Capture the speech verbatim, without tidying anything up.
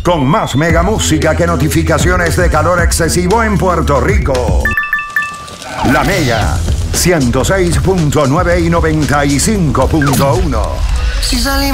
con más mega música que notificaciones de calor excesivo en Puerto Rico. La Mega, ciento seis punto nueve y noventa y cinco punto uno. Si salimos